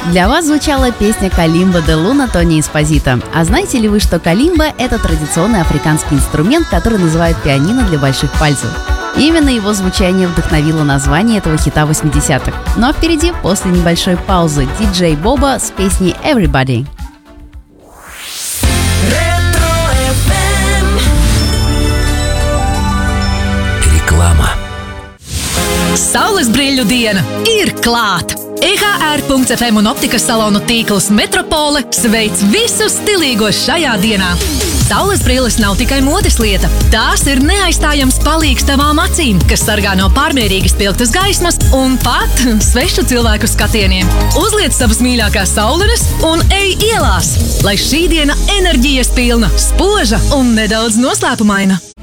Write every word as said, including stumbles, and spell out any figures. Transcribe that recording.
Для вас звучала песня «Калимба де Луна» Тони Эспозито. А знаете ли вы, что калимба – это традиционный африканский инструмент, который называют пианино для больших пальцев? Именно его звучание вдохновило название этого хита восьмидесятых. Ну а впереди, после небольшой паузы, диджей Боба с песней «Everybody». Reklāma. Saules brīļu diena ir klāt! E H R punkts F M un optikas salonu tīkls Metropole sveic visus stilīgos šajā dienā. Saules brilles nav tikai modes lieta. Tās ir neaizstājams palīgs tavām acīm, kas sargā no pārmērīgi spilgtas gaismas un pat svešu cilvēku skatieniem. Uzliec savas mīļākās saulenes un ej ielās, lai šī diena enerģijas pilna, spoža un nedaudz noslēpumaina.